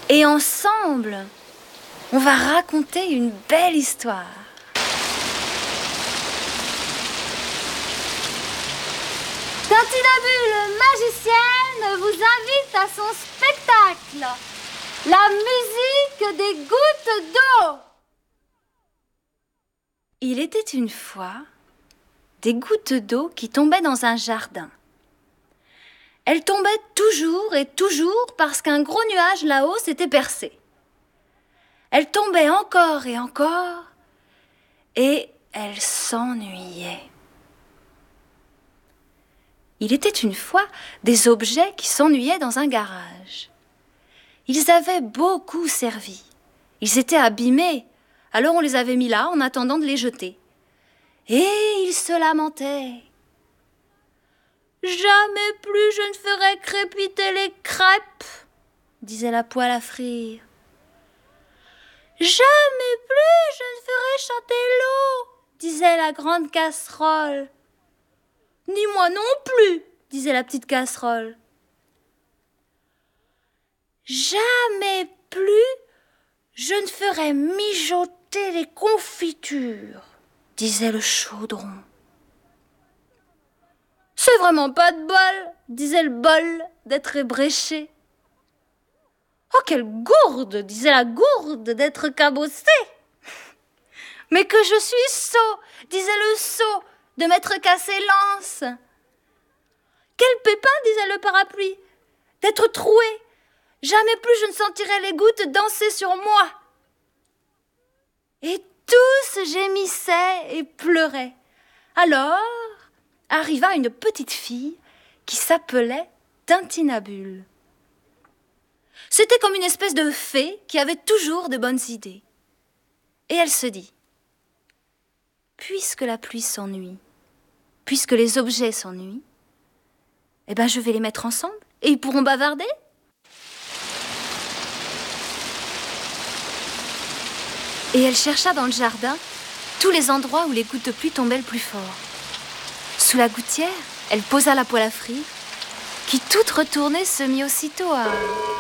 Et ensemble, on va raconter une belle histoire. Tintinabule magicienne vous invite à son spectacle, la musique des gouttes d'eau. Il était une fois des gouttes d'eau qui tombaient dans un jardin. Elles tombaient toujours et toujours parce qu'un gros nuage là-haut s'était percé. Elles tombaient encore et elles s'ennuyaient. Il était une fois des objets qui s'ennuyaient dans un garage. Ils avaient beaucoup servi. Ils étaient abîmés, alors on les avait mis là en attendant de les jeter. Et ils se lamentaient. « Jamais plus je ne ferai crépiter les crêpes », disait la poêle à frire. « Jamais plus je ne ferai chanter l'eau », disait la grande casserole. « Ni moi non plus », disait la petite casserole. « Jamais plus je ne ferai mijoter les confitures », disait le chaudron. « C'est vraiment pas de bol », disait le bol d'être ébréché. « Oh, quelle gourde !» disait la gourde d'être cabossée. « Mais que je suis sot !» disait le sot de m'être cassé l'anse. « Quel pépin !» disait le parapluie, d'être troué. Jamais plus je ne sentirai les gouttes danser sur moi. Et tous gémissaient et pleuraient. Alors arriva une petite fille qui s'appelait Tintinabule. C'était comme une espèce de fée qui avait toujours de bonnes idées. Et elle se dit, puisque la pluie s'ennuie, puisque les objets s'ennuient, eh ben je vais les mettre ensemble et ils pourront bavarder. Et elle chercha dans le jardin tous les endroits où les gouttes de pluie tombaient le plus fort. Sous la gouttière, elle posa la poêle à frire, qui toute retournée se mit aussitôt à